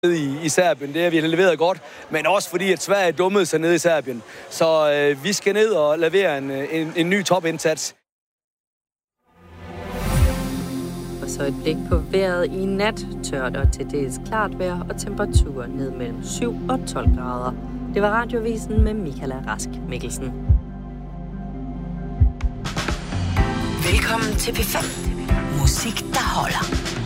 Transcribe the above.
i Serbien. Det har vi leveret godt, men også fordi, at Sverige dummede sig nede i Serbien. Så vi skal ned og levere en ny topindsats. Og så et blik på vejret i nat. Tørt og til dels klart vejr og temperaturer ned mellem 7 og 12 grader. Det var Radiovisen med Michaela Rask Mikkelsen. Velkommen til P5. Musik, der holder.